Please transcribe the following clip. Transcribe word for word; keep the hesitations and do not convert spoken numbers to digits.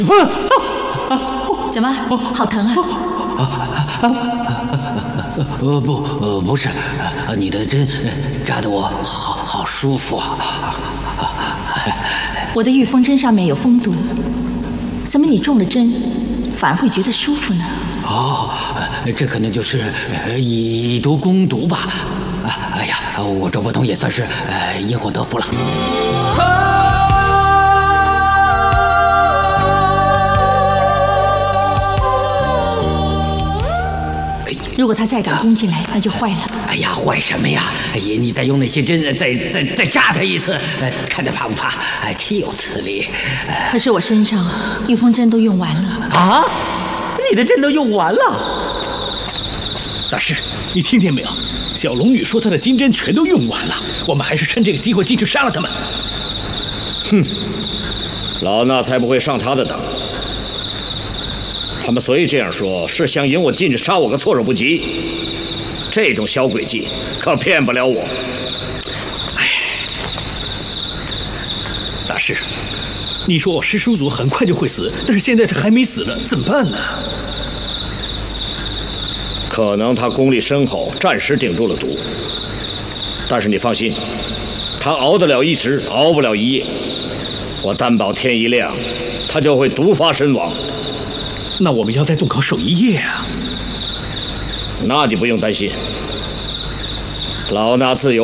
怎么，好疼啊？ 呃不呃不是，你的针扎得我好好舒服啊！ 我的御风针上面有风毒，怎么你中了针反而会觉得舒服呢？ 哦，这可能就是以毒攻毒吧。哎呀，我周伯通也算是呃因祸得福了。 如果他再敢攻进来，那就坏了。 哎呀，坏什么呀？哎呀，你再用那些针再再再扎他一次，看他怕不怕？哎，岂有此理！ 可是我身上御风针都用完了。 啊？你的针都用完了？大师，你听见没有？小龙女说她的金针全都用完了，我们还是趁这个机会进去杀了他们。 哼，老衲才不会上他的当。他们所以这样说，是想引我进去杀我个措手不及。这种小诡计可骗不了我。 哎，大师，你说我师叔祖很快就会死，但是现在他还没死呢，怎么办呢？ 可能他功力深厚，暂时顶住了毒。但是你放心，他熬得了一时，熬不了一夜。我担保天一亮，他就会毒发身亡。 那我们要在洞口守一夜啊！ 那你不用担心，老衲自有